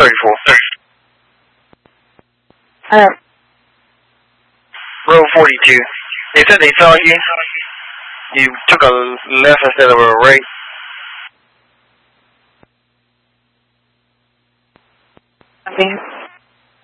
34. Uh, Road 42. They said they saw you. You took a left instead of a right. okay.